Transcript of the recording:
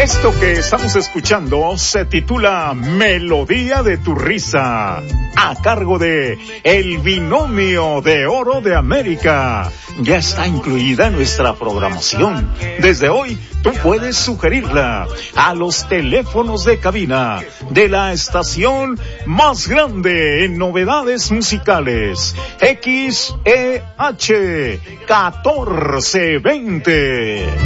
Esto que estamos escuchando se titula Melodía de tu risa, a cargo de El Binomio de Oro de América. Ya está incluida en nuestra programación. Desde hoy tú puedes sugerirla a los teléfonos de cabina de la estación más grande en novedades musicales, XEH 1420.